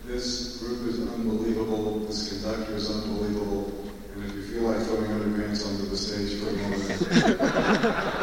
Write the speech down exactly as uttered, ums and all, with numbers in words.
This group is unbelievable. This conductor is unbelievable. And if you feel like throwing underpants onto the stage for a moment,